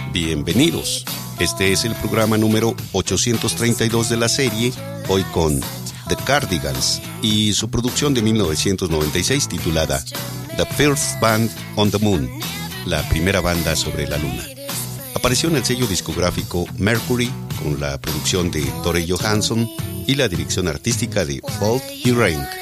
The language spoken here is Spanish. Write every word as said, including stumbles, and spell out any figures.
Bienvenidos. Este es el programa número ochocientos treinta y dos de la serie, hoy con The Cardigans y su producción de mil novecientos noventa y seis titulada The First Band on the Moon, la primera banda sobre la luna. Apareció en el sello discográfico Mercury con la producción de Tore Johansson y la dirección artística de Folk y Rank.